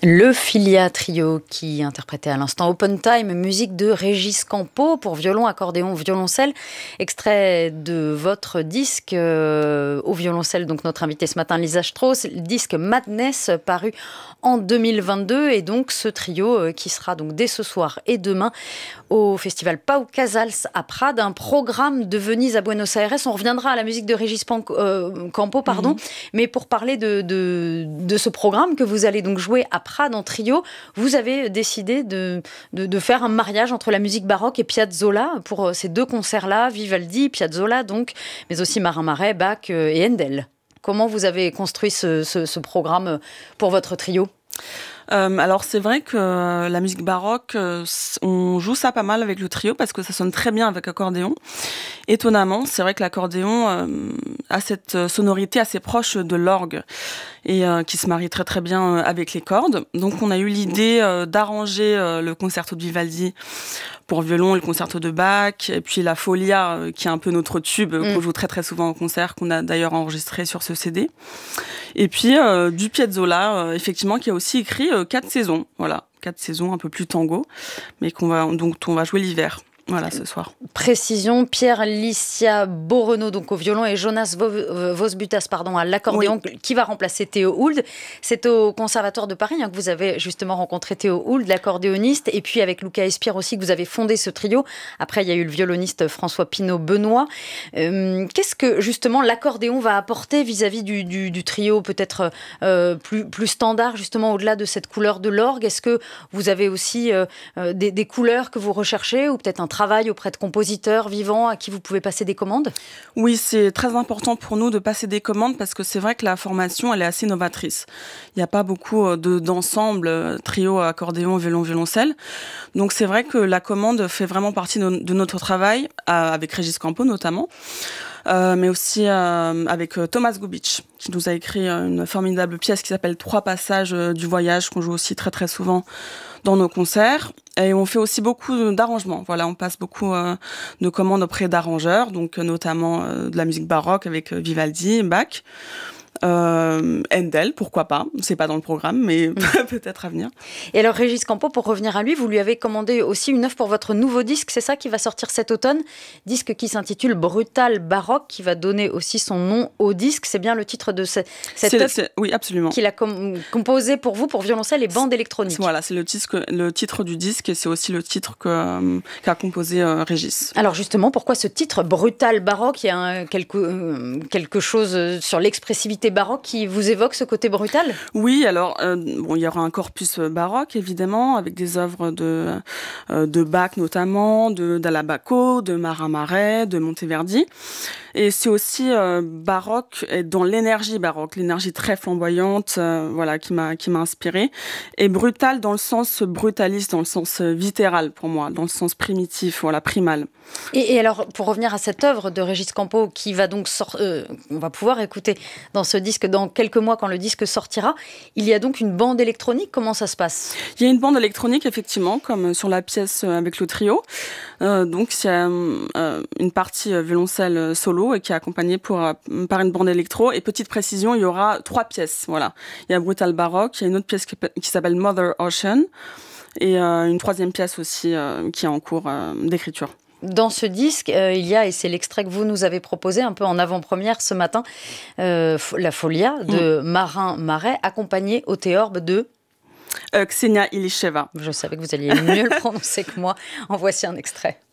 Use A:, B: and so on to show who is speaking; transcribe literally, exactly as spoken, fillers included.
A: Le Filia Trio qui interprétait à l'instant Open Time, musique de Régis Campo pour violon, accordéon, violoncelle, extrait de votre disque euh, au violoncelle, donc notre invitée ce matin Lisa Strauss, le disque Madness paru en deux mille vingt-deux et donc ce trio euh, qui sera donc dès ce soir et demain au festival Pau Casals à Prades, un programme de Venise à Buenos Aires. On reviendra à la musique de Régis Pan- euh, Campo, pardon, mmh. mais pour parler de, de, de ce programme que vous allez donc jouer à Prades en trio, vous avez décidé de, de, de faire un mariage entre la musique baroque et Piazzolla pour ces deux concerts-là, Vivaldi, Piazzolla donc, mais aussi Marin Marais, Bach et Handel. Comment vous avez construit ce, ce, ce programme pour votre trio ?
B: Euh, alors c'est vrai que euh, la musique baroque, euh, on joue ça pas mal avec le trio parce que ça sonne très bien avec accordéon. Étonnamment, c'est vrai que l'accordéon euh, a cette sonorité assez proche de l'orgue et euh, qui se marie très très bien avec les cordes. Donc on a eu l'idée euh, d'arranger euh, le concerto de Vivaldi pour violon, le concerto de Bach, et puis la Folia euh, qui est un peu notre tube mmh. qu'on joue très très souvent au concert, qu'on a d'ailleurs enregistré sur ce C D. Et puis euh, du Piazzolla, euh, effectivement, qui a aussi écrit euh, quatre saisons, voilà, quatre saisons un peu plus tango, mais qu'on va donc on va jouer l'hiver. Voilà, ce soir.
A: Précision, Pierre Licia Boreno donc au violon et Jonas Vosbutas pardon, à l'accordéon oui. qui va remplacer Théo Hould. C'est au Conservatoire de Paris hein, que vous avez justement rencontré Théo Hould, l'accordéoniste, et puis avec Luca Espire aussi que vous avez fondé ce trio. Après, il y a eu le violoniste François Pinault-Benoît. Euh, qu'est-ce que justement l'accordéon va apporter vis-à-vis du, du, du trio peut-être euh, plus, plus standard, justement au-delà de cette couleur de l'orgue? Est-ce que vous avez aussi euh, des, des couleurs que vous recherchez ou peut-être un travail auprès de compositeurs vivants à qui vous pouvez passer des commandes ?
B: Oui, c'est très important pour nous de passer des commandes parce que c'est vrai que la formation, elle est assez novatrice. Il n'y a pas beaucoup de, d'ensemble, trio, accordéon, violon, violoncelle. Donc c'est vrai que la commande fait vraiment partie de, de notre travail, avec Régis Campo notamment. Euh, mais aussi euh, avec Thomas Gubic, qui nous a écrit une formidable pièce qui s'appelle Trois passages du voyage, qu'on joue aussi très très souvent dans nos concerts. Et on fait aussi beaucoup d'arrangements. Voilà, on passe beaucoup euh, de commandes auprès d'arrangeurs, donc notamment euh, de la musique baroque avec Vivaldi, Bach. Euh, Handel, pourquoi pas, c'est pas dans le programme, mais mmh. peut-être à venir.
A: Et alors Régis Campo, pour revenir à lui, vous lui avez commandé aussi une œuvre pour votre nouveau disque, c'est ça qui va sortir cet automne, disque qui s'intitule Brutal Baroque, qui va donner aussi son nom au disque. C'est bien le titre de ce, cette
B: c'est,
A: œuvre
B: c'est, oui, absolument.
A: qu'il a com- composé pour vous, pour violoncelle et bande électronique.
B: Voilà, c'est le titre, le titre du disque et c'est aussi le titre que, euh, qu'a composé euh, Régis.
A: Alors justement, pourquoi ce titre Brutal Baroque ? Il y a un, quelque, euh, quelque chose sur l'expressivité baroque qui vous évoque ce côté brutal ?
B: Oui, alors euh, bon, il y aura un corpus baroque évidemment avec des œuvres de euh, de Bach notamment, de d'Alabaco, de Marin Marais, de Monteverdi. Et c'est aussi euh, baroque et dans l'énergie baroque, l'énergie très flamboyante, euh, voilà, qui m'a qui m'a inspirée. Et brutal dans le sens brutaliste, dans le sens viscéral pour moi, dans le sens primitif, voilà, primal.
A: Et, et alors, pour revenir à cette œuvre de Régis Campo, qui va donc sor- euh, on va pouvoir écouter dans ce disque dans quelques mois quand le disque sortira, il y a donc une bande électronique. Comment ça se passe ?
B: Il y a une bande électronique effectivement, comme sur la pièce avec le trio. Euh, donc c'est euh, une partie violoncelle solo et qui est accompagnée pour, par une bande électro. Et petite précision, il y aura trois pièces. Voilà. Il y a Brutal Baroque, il y a une autre pièce qui, qui s'appelle Mother Ocean et euh, une troisième pièce aussi euh, qui est en cours euh, d'écriture.
A: Dans ce disque, euh, il y a, et c'est l'extrait que vous nous avez proposé un peu en avant-première ce matin, euh, La Folia de mmh. Marin Marais, accompagné au théorbe de...
B: Euh, Ksenia Ilisheva.
A: Je savais que vous alliez mieux le prononcer que moi. En voici un extrait.